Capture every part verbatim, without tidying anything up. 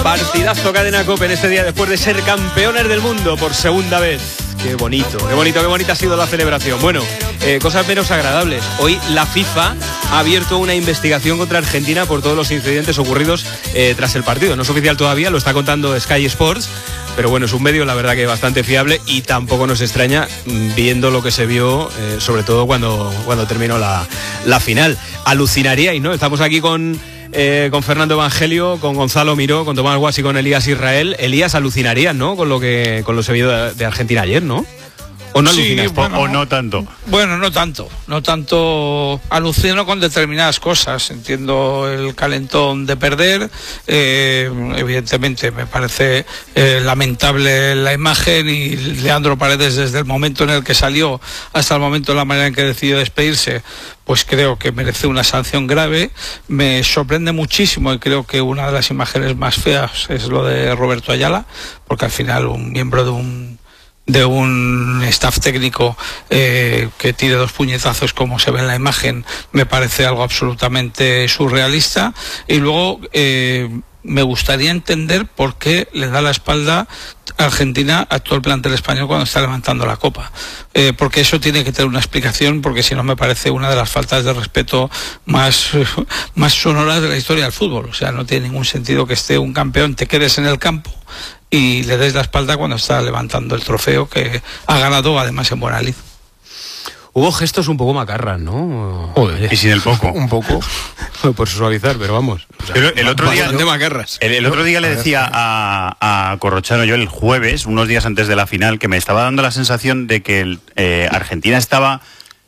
Partidazo Cadena COPE en este día después de ser campeones del mundo por segunda vez. Qué bonito, qué bonito, qué bonita ha sido la celebración. Bueno, eh, cosas menos agradables. Hoy la FIFA ha abierto una investigación contra Argentina por todos los incidentes ocurridos eh, tras el partido. No es oficial todavía, lo está contando Sky Sports, pero bueno, es un medio, la verdad, que bastante fiable y tampoco nos extraña viendo lo que se vio, eh, sobre todo cuando, cuando terminó la, la final. Alucinaríais, ¿no? Estamos aquí con... Eh, con Fernando Evangelio, con Gonzalo Miró, con Tomás Guas y con Elías Israel. Elías, alucinarías, ¿no? Con lo que con lo se vio de, de Argentina ayer, ¿no? ¿O no sí, alucinas? Bueno, o no tanto. Bueno, no tanto. No tanto. Alucino con determinadas cosas. Entiendo el calentón de perder. Eh, evidentemente, me parece eh, lamentable la imagen, y Leandro Paredes, desde el momento en el que salió hasta el momento de la manera en que decidió despedirse, pues creo que merece una sanción grave. Me sorprende muchísimo, y creo que una de las imágenes más feas es lo de Roberto Ayala, porque al final un miembro de un de un staff técnico eh, que tire dos puñetazos como se ve en la imagen me parece algo absolutamente surrealista. Y luego eh, me gustaría entender por qué le da la espalda Argentina a todo el plantel español cuando está levantando la copa, eh, porque eso tiene que tener una explicación, porque si no me parece una de las faltas de respeto más, más sonoras de la historia del fútbol. O sea, no tiene ningún sentido que esté un campeón, te quedes en el campo y le des la espalda cuando está levantando el trofeo que ha ganado, además, en buena lid. Hubo gestos un poco macarras, ¿no? Joder, y sin el poco. Un poco. Por suavizar, pero vamos. O sea, pero el otro día, de macarras. El, el otro día le decía a, a Corrochano, yo el jueves, unos días antes de la final, que me estaba dando la sensación de que el, eh, Argentina estaba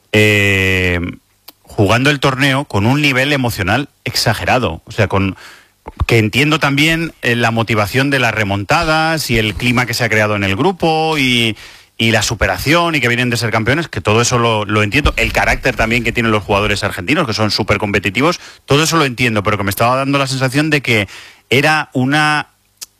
eh, jugando el torneo con un nivel emocional exagerado. O sea, con... que entiendo también eh, la motivación de las remontadas y el clima que se ha creado en el grupo y, y la superación y que vienen de ser campeones, que todo eso lo, lo entiendo. El carácter también que tienen los jugadores argentinos, que son súper competitivos, todo eso lo entiendo, pero que me estaba dando la sensación de que era una...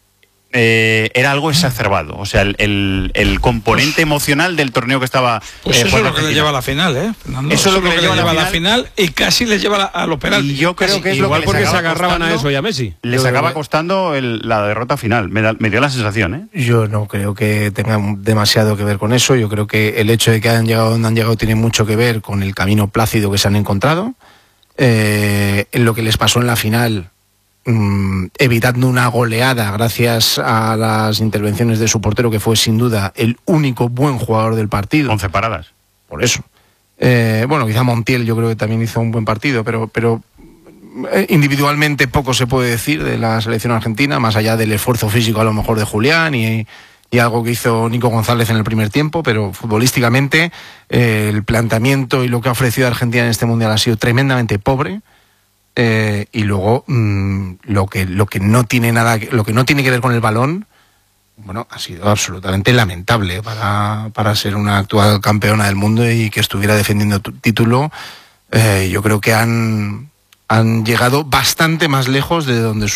Eh, era algo exacerbado, o sea, el, el, el componente pues, emocional del torneo que estaba... Pues eh, eso es lo que le lleva a la final, ¿eh, Fernando? Eso es lo que, que le lleva, lleva a la final, final y casi le lleva a los penaltis. Y yo creo casi, que es igual lo que porque les se agarraban costando, a eso y a Messi. Les yo acaba creo... costando el, la derrota final, me, da, me dio la sensación, ¿eh? Yo no creo que tenga demasiado que ver con eso. Yo creo que el hecho de que hayan llegado donde han llegado tiene mucho que ver con el camino plácido que se han encontrado. Eh, en lo que les pasó en la final, evitando una goleada gracias a las intervenciones de su portero, que fue sin duda el único buen jugador del partido. once paradas. Por eso. Eh, bueno, quizá Montiel yo creo que también hizo un buen partido, pero, pero individualmente poco se puede decir de la selección argentina, más allá del esfuerzo físico a lo mejor de Julián y, y algo que hizo Nico González en el primer tiempo, pero futbolísticamente eh, el planteamiento y lo que ha ofrecido Argentina en este Mundial ha sido tremendamente pobre. Eh, y luego mmm, lo que lo que no tiene nada lo que no tiene que ver con el balón, bueno, ha sido absolutamente lamentable para, para ser una actual campeona del mundo y que estuviera defendiendo tu título. Eh, yo creo que han han llegado bastante más lejos de donde